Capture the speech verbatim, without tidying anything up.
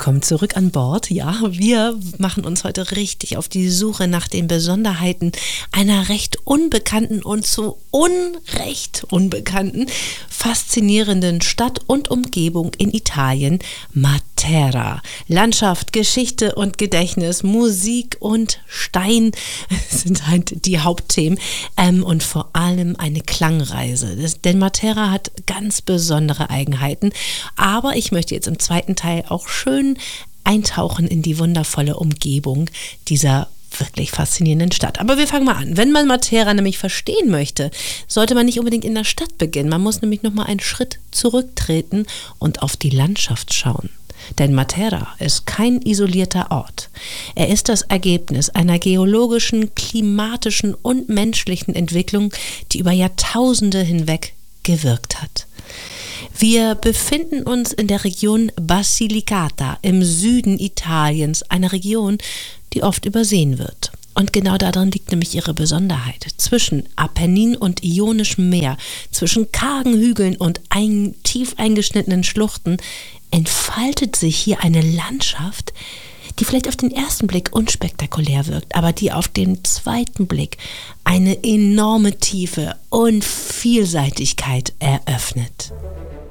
Willkommen zurück an Bord. Ja, wir machen uns heute richtig auf die Suche nach den Besonderheiten einer recht unbekannten und zu Unrecht unbekannten, faszinierenden Stadt und Umgebung in Italien, Matera. Landschaft, Geschichte und Gedächtnis, Musik und Stein sind halt die Hauptthemen ähm, und vor allem eine Klangreise. Das, denn Matera hat ganz besondere Eigenheiten, aber ich möchte jetzt im zweiten Teil auch schön eintauchen in die wundervolle Umgebung dieser wirklich faszinierenden Stadt. Aber wir fangen mal an. Wenn man Matera nämlich verstehen möchte, sollte man nicht unbedingt in der Stadt beginnen. Man muss nämlich nochmal einen Schritt zurücktreten und auf die Landschaft schauen. Denn Matera ist kein isolierter Ort. Er ist das Ergebnis einer geologischen, klimatischen und menschlichen Entwicklung, die über Jahrtausende hinweg gewirkt hat. Wir befinden uns in der Region Basilicata im Süden Italiens, einer Region, die oft übersehen wird. Und genau darin liegt nämlich ihre Besonderheit. Zwischen Apennin und Ionischem Meer, zwischen kargen Hügeln und ein, tief eingeschnittenen Schluchten entfaltet sich hier eine Landschaft, die vielleicht auf den ersten Blick unspektakulär wirkt, aber die auf den zweiten Blick eine enorme Tiefe und Vielseitigkeit eröffnet.